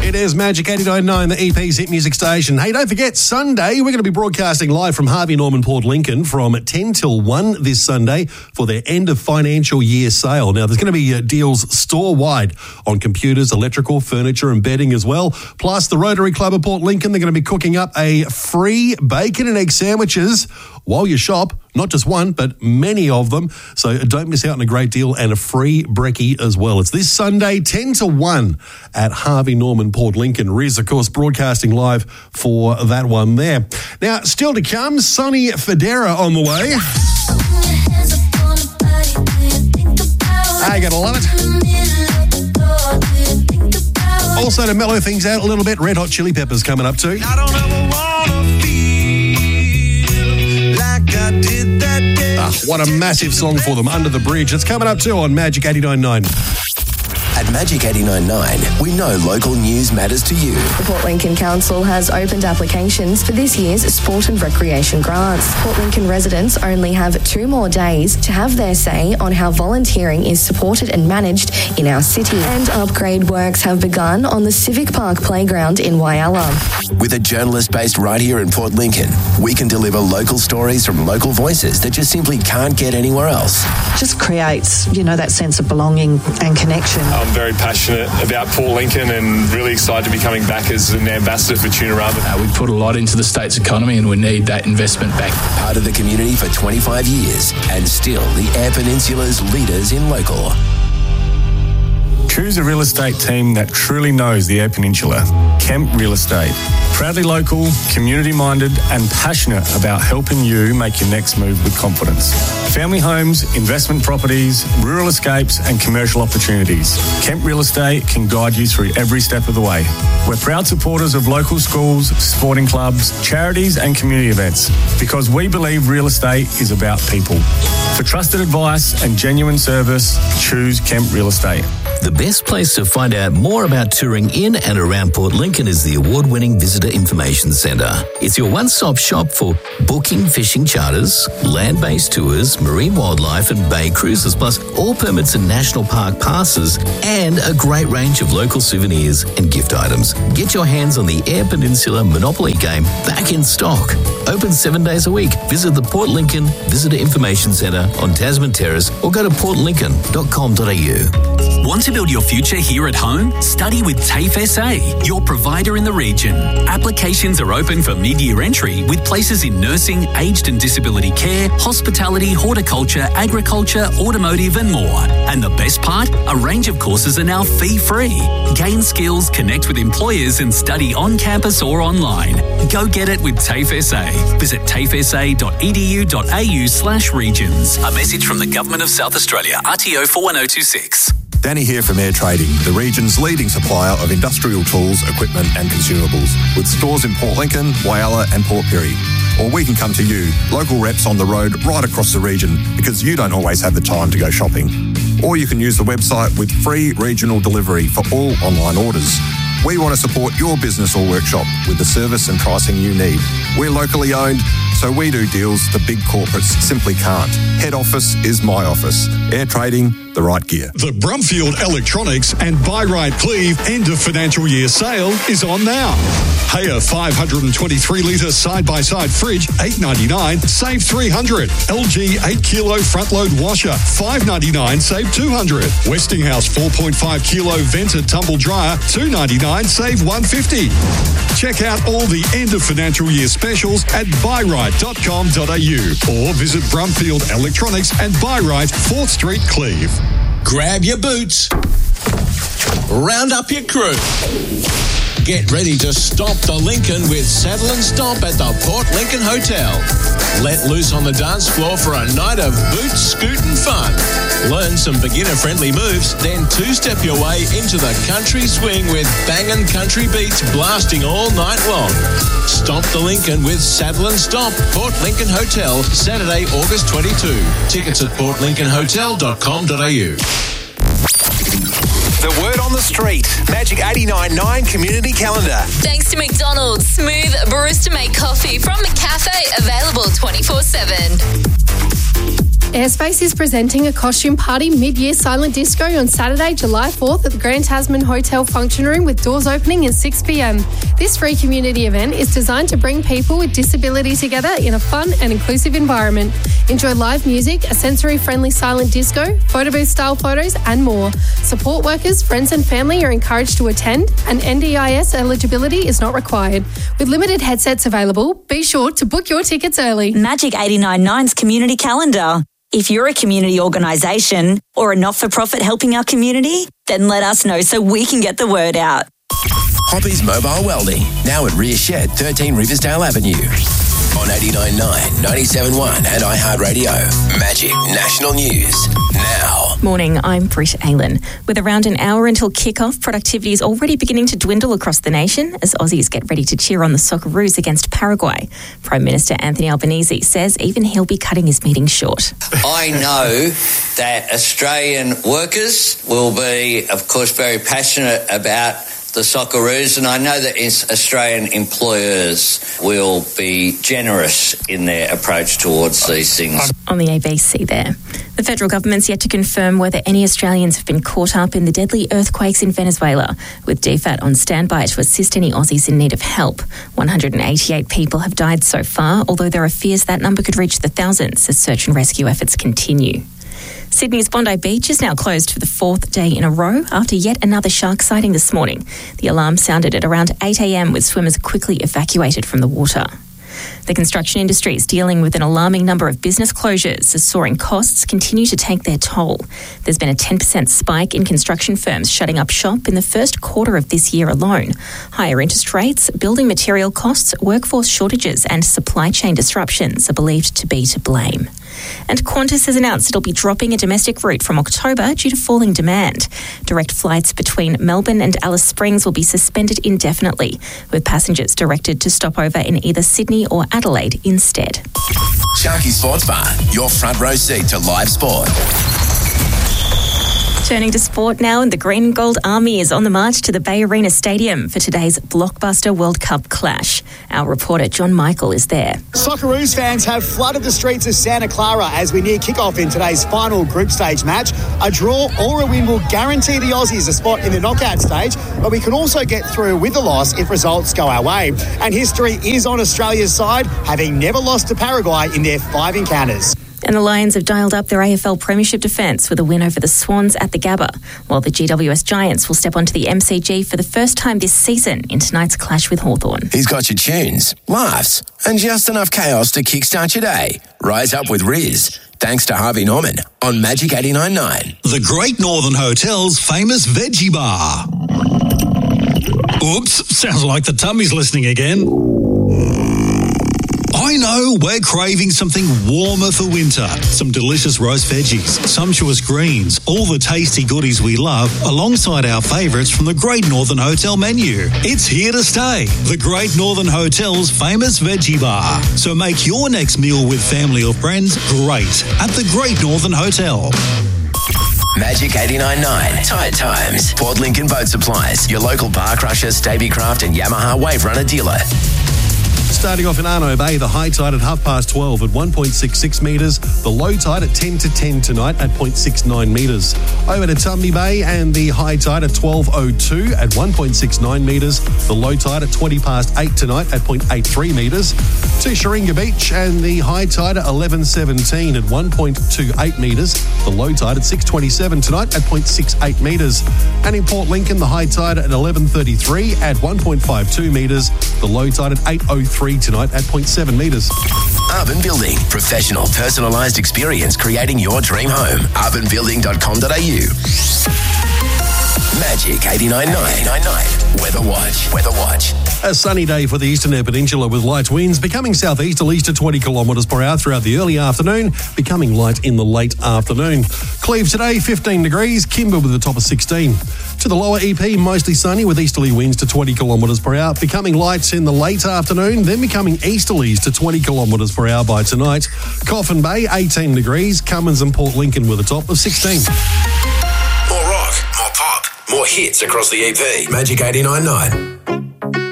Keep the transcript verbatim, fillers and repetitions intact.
It is Magic eighty-nine point nine, the E P's hit music station. Hey, don't forget, Sunday, we're going to be broadcasting live from Harvey Norman Port Lincoln from ten till one this Sunday for their end of financial year sale. Now, there's going to be uh, deals store-wide on computers, electrical, furniture and bedding as well. Plus, the Rotary Club of Port Lincoln, they're going to be cooking up a free bacon and egg sandwiches while you shop. Not just one, but many of them. So don't miss out on a great deal and a free brekkie as well. It's this Sunday, ten to one at Harvey Norman Port Lincoln. Riz, of course, broadcasting live for that one there. Now, still to come, Sonny Fodera on the way. I gotta love it. Also, to mellow things out a little bit, Red Hot Chili Peppers coming up too. I don't ever wanna feel like I did that day. Ah, what a massive song for them, Under the Bridge. It's coming up too on Magic eighty-nine point nine. At Magic eighty-nine point nine, we know local news matters to you. The Port Lincoln Council has opened applications for this year's Sport and Recreation Grants. Port Lincoln residents only have two more days to have their say on how volunteering is supported and managed in our city. And upgrade works have begun on the Civic Park Playground in Whyalla. With a journalist based right here in Port Lincoln, we can deliver local stories from local voices that just simply can't get anywhere else. Just creates, you know, that sense of belonging and connection. I'm very passionate about Port Lincoln and really excited to be coming back as an ambassador for Tunarama. Uh, we put a lot into the state's economy and we need that investment back. Part of the community for twenty-five years and still the Eyre Peninsula's leaders in local. Choose a real estate team that truly knows the Eyre Peninsula. Kemp Real Estate. Proudly local, community-minded and passionate about helping you make your next move with confidence. Family homes, investment properties, rural escapes and commercial opportunities. Kemp Real Estate can guide you through every step of the way. We're proud supporters of local schools, sporting clubs, charities and community events because we believe real estate is about people. For trusted advice and genuine service, choose Kemp Real Estate. The best place to find out more about touring in and around Port Lincoln is the award-winning Visitor Information Centre. It's your one-stop shop for booking fishing charters, land-based tours, marine wildlife and bay cruises, plus all permits and national park passes, and a great range of local souvenirs and gift items. Get your hands on the Eyre Peninsula Monopoly game back in stock. Open seven days a week. Visit the Port Lincoln Visitor Information Centre on Tasman Terrace or go to port lincoln dot com dot a u. Want to build your future here at home? Study with TAFE S A, your provider in the region. Applications are open for mid-year entry with places in nursing, aged and disability care, hospitality, horticulture, agriculture, automotive and more. And the best part? A range of courses are now fee-free. Gain skills, connect with employers and study on campus or online. Go get it with TAFE S A. Visit tafesa dot e d u dot a u slash regions. A message from the Government of South Australia, R T O four one zero two six. Danny here from Eyre Trading, the region's leading supplier of industrial tools, equipment and consumables, with stores in Port Lincoln, Whyalla and Port Pirie. Or we can come to you, local reps on the road right across the region, because you don't always have the time to go shopping. Or you can use the website with free regional delivery for all online orders. We want to support your business or workshop with the service and pricing you need. We're locally owned, so we do deals the big corporates simply can't. Head office is my office. Eyre Trading, the right gear. The Brumfield Electronics and Buy Right Cleve end of financial year sale is on now. Haier five hundred twenty-three litre side-by-side fridge, eight ninety-nine, save three hundred. L G eight kilo front load washer, five ninety-nine, save two hundred. Westinghouse four point five kilo vented tumble dryer, two ninety-nine, save one fifty. Check out all the end of financial year specials at buy right dot com dot a u or visit Brumfield Electronics and Buy Right, fourth Street, Cleve. Grab your boots, round up your crew. Get ready to stomp the Lincoln with Saddle and Stomp at the Port Lincoln Hotel. Let loose on the dance floor for a night of boot, scoot and fun. Learn some beginner-friendly moves, then two-step your way into the country swing with bangin' country beats blasting all night long. Stomp the Lincoln with Saddle and Stomp, Port Lincoln Hotel, Saturday, August twenty-second. Tickets at port lincoln hotel dot com dot a u. The word on the street. Magic eighty-nine point nine Community Calendar. Thanks to McDonald's. Smooth barista-made coffee from McCafe. Available twenty-four seven. Airspace is presenting a costume party mid-year silent disco on Saturday, July fourth at the Grand Tasman Hotel Function Room with doors opening at six p.m. This free community event is designed to bring people with disabilities together in a fun and inclusive environment. Enjoy live music, a sensory-friendly silent disco, photo booth-style photos and more. Support workers, friends and family are encouraged to attend, and N D I S eligibility is not required. With limited headsets available, be sure to book your tickets early. Magic eighty-nine point nine's community calendar. If you're a community organisation or a not-for-profit helping our community, then let us know so we can get the word out. Hoppy's Mobile Welding, now at Rear Shed, thirteen Riversdale Avenue. On eighty-nine point nine, ninety-seven point one and iHeartRadio. Magic National News, now. Morning, I'm Britt Aylan. With around an hour until kick-off, productivity is already beginning to dwindle across the nation as Aussies get ready to cheer on the Socceroos against Paraguay. Prime Minister Anthony Albanese says even he'll be cutting his meeting short. I know that Australian workers will be, of course, very passionate about the Socceroos, and I know that Australian employers will be generous in their approach towards these things. On the A B C there. The federal government's yet to confirm whether any Australians have been caught up in the deadly earthquakes in Venezuela, with D FAT on standby to assist any Aussies in need of help. one hundred eighty-eight people have died so far, although there are fears that number could reach the thousands as search and rescue efforts continue. Sydney's Bondi Beach is now closed for the fourth day in a row after yet another shark sighting this morning. The alarm sounded at around eight a.m. with swimmers quickly evacuated from the water. The construction industry is dealing with an alarming number of business closures as soaring costs continue to take their toll. There's been a ten percent spike in construction firms shutting up shop in the first quarter of this year alone. Higher interest rates, building material costs, workforce shortages and supply chain disruptions are believed to be to blame. And Qantas has announced it'll be dropping a domestic route from October due to falling demand. Direct flights between Melbourne and Alice Springs will be suspended indefinitely, with passengers directed to stop over in either Sydney or Adelaide instead. Sharky Sports Bar, your front row seat to live sport. Turning to sport now, and the Green and Gold Army is on the march to the Bay Arena Stadium for today's blockbuster World Cup clash. Our reporter John Michael is there. Socceroos fans have flooded the streets of Santa Clara as we near kick-off in today's final group stage match. A draw or a win will guarantee the Aussies a spot in the knockout stage, but we can also get through with a loss if results go our way. And history is on Australia's side, having never lost to Paraguay in their five encounters. And the Lions have dialed up their A F L Premiership defence with a win over the Swans at the Gabba, while the G W S Giants will step onto the M C G for the first time this season in tonight's clash with Hawthorn. He's got your tunes, laughs, and just enough chaos to kickstart your day. Rise up with Riz. Thanks to Harvey Norman on Magic eighty-nine point nine. The Great Northern Hotel's famous veggie bar. Oops, sounds like the tummy's listening again. I know we're craving something warmer for winter. Some delicious roast veggies, sumptuous greens, all the tasty goodies we love, alongside our favourites from the Great Northern Hotel menu. It's here to stay. The Great Northern Hotel's famous veggie bar. So make your next meal with family or friends great at the Great Northern Hotel. Magic eighty-nine point nine. Tide Times. Port Lincoln Boat Supplies. Your local bar crusher, Stabicraft and Yamaha Wave Runner dealer. Starting off in Arno Bay, the high tide at half past twelve at one point six six metres. The low tide at ten to ten tonight at zero point six nine metres. Over to Tumby Bay and the high tide at twelve oh two at one point six nine metres. The low tide at twenty past eight tonight at zero point eight three metres. To Sharinga Beach and the high tide at eleven seventeen at one point two eight metres. The low tide at six twenty-seven tonight at zero point six eight metres. And in Port Lincoln, the high tide at eleven thirty-three at one point five two metres. The low tide at eight oh three tonight at zero point seven metres. Urban Building. Professional, personalised experience creating your dream home. urban building dot com dot a u. Magic eighty-nine point nine. Weather Watch. Weather Watch. A sunny day for the Eastern Air Peninsula with light winds becoming southeasterlies to twenty kilometres per hour throughout the early afternoon, becoming light in the late afternoon. Cleve today, fifteen degrees, Kimber with a top of sixteen. To the lower E P, mostly sunny with easterly winds to twenty kilometres per hour, becoming light in the late afternoon, then becoming easterlies to twenty kilometres per hour by tonight. Coffin Bay, eighteen degrees, Cummins and Port Lincoln with a top of sixteen. More rock, more pop, more hits across the E P. Magic eighty-nine point nine.